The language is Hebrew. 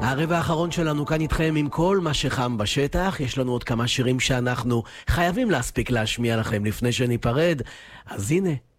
הרבע האחרון שלנו כאן איתכם עם כל מה שחם בשטח. יש לנו עוד כמה שירים שאנחנו חייבים להספיק להשמיע לכם לפני שניפרד. אז הנה,